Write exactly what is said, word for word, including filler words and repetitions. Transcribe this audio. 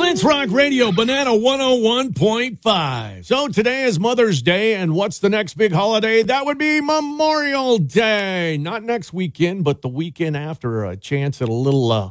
Science Rock Radio, Banana one oh one point five. So today is Mother's Day, and what's the next big holiday? That would be Memorial Day. Not next weekend, but the weekend after. A chance at a little uh,